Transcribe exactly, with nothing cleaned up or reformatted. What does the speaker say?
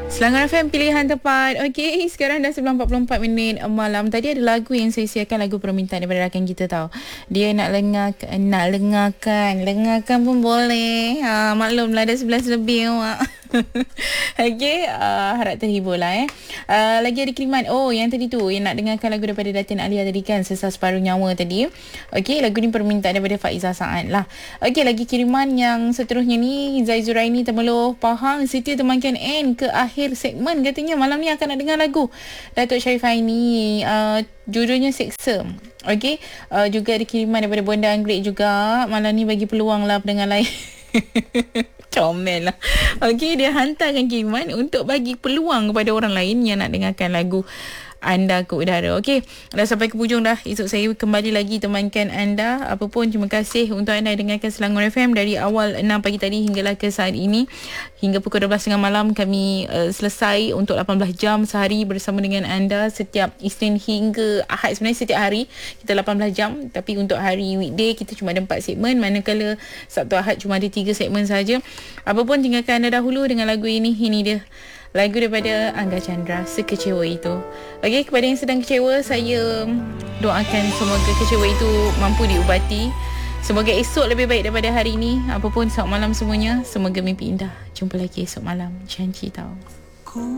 Selangor F M pilihan tepat. Okey, sekarang dah sembilan empat puluh empat minit malam. Tadi ada lagu yang saya siarkan, lagu permintaan daripada rakan kita tahu. Dia nak lengak nak lengakan. Lengakan pun boleh. Ha, maklumlah dah sebelas lebih awak. Okey, uh, harap terhibur lah eh. Uh, lagi ada kiriman. Oh, yang tadi tu yang nak dengarkan lagu daripada Datin Alia tadi kan, Sesar Separuh Nyawa tadi. Okey, lagu ni permintaan daripada Faizah Saad lah. Okey, lagi kiriman yang seterusnya ni, Zai Zuraini Temeloh Pahang, Siti temankan N ke akhir segmen, katanya malam ni akan nak dengar lagu Datuk Sharifah ini, uh, judulnya Seksa. Okey, uh, juga ada kiriman daripada Bonda Anggrek juga. Malam ni bagi peluang lah pendengar lain. Comel lah. Okey, dia hantarkan kiriman untuk bagi peluang kepada orang lain yang nak dengarkan lagu anda ke udara. Okey, dah sampai ke hujung dah. Esok saya kembali lagi temankan anda. Apapun, terima kasih untuk anda yang dengarkan Selangor F M dari awal enam pagi tadi hinggalah ke saat ini. Hingga pukul dua belas tiga puluh malam kami uh, selesai untuk lapan belas jam sehari bersama dengan anda setiap Isnin hingga Ahad. Sebenarnya setiap hari kita lapan belas jam, tapi untuk hari weekday kita cuma ada empat segmen, manakala Sabtu Ahad cuma ada tiga segmen saja. Apapun, tinggalkan anda dahulu dengan lagu ini. Ini dia lagu daripada Angga Chandra, Sekecewa Itu. Okey, kepada yang sedang kecewa, saya doakan semoga kecewa itu mampu diubati. Semoga esok lebih baik daripada hari ini. Apapun, selamat malam semuanya. Semoga mimpi indah. Jumpa lagi esok malam. Janji tau.